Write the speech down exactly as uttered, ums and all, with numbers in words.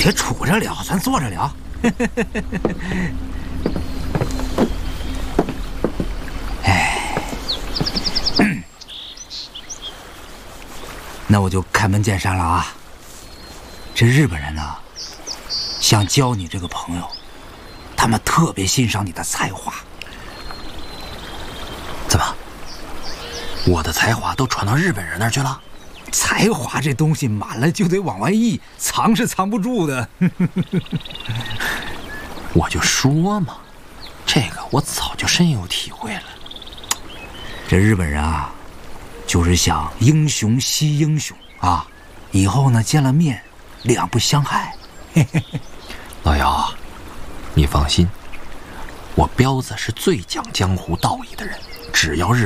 别杵着聊，咱坐着聊。哎，那我就开门见山了啊！这日本人呢，想交你这个朋友，他们特别欣赏你的才华。 怎么，我的才华都传到日本人那儿去了？ 才华这东西满了就得往外溢，藏是藏不住的。 我就说嘛，这个我早就深有体会了。 这日本人啊，就是想英雄惜英雄啊，以后呢见了面两不相害。 老姚，你放心，我彪子是最讲江湖道义的人，只要日